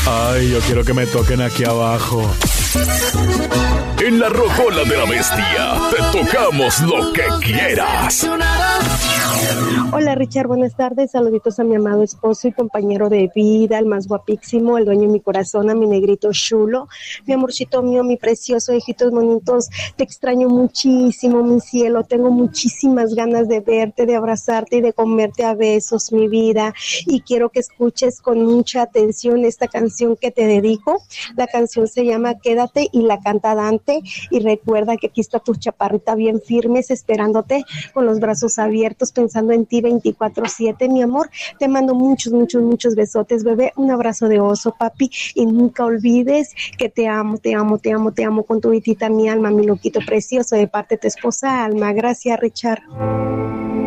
Ay, yo quiero que me toquen aquí abajo. En la Rocola de la Bestia te tocamos lo que quieras. Hola Richard, buenas tardes, saluditos a mi amado esposo y compañero de vida, el más guapísimo, el dueño de mi corazón, a mi negrito chulo, mi amorcito mío, mi precioso, hijitos bonitos, te extraño muchísimo, mi cielo, tengo muchísimas ganas de verte, de abrazarte y de comerte a besos, mi vida, y quiero que escuches con mucha atención esta canción que te dedico. La canción se llama Quédate y la canta Dante, y recuerda que aquí está tu chaparrita bien firmes esperándote con los brazos abiertos, pensando en ti 24/7, mi amor. Te mando muchos, muchos, muchos besotes, bebé. Un abrazo de oso, papi. Y nunca olvides que te amo, te amo, te amo, te amo con tu vitita, mi alma, mi loquito precioso, de parte de tu esposa Alma. Gracias, Richard.